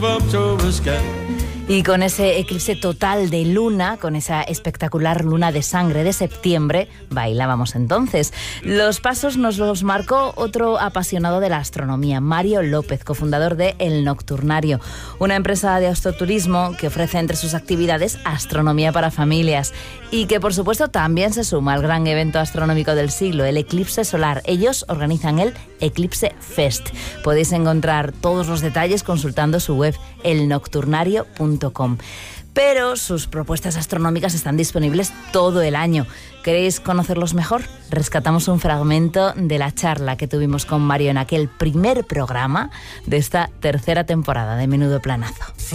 Y con ese eclipse total de luna, con esa espectacular luna de sangre de septiembre, bailábamos entonces. Los pasos nos los marcó otro apasionado de la astronomía, Mario López, cofundador de El Nocturnario, una empresa de astroturismo que ofrece entre sus actividades astronomía para familias y que por supuesto también se suma al gran evento astronómico del siglo, el eclipse solar. Ellos organizan el Eclipse Fest. Podéis encontrar todos los detalles consultando su web elnocturnario.com. Pero sus propuestas astronómicas están disponibles todo el año. ¿Queréis conocerlos mejor? Rescatamos un fragmento de la charla que tuvimos con Mario en aquel primer programa de esta tercera temporada de Menudo Planazo.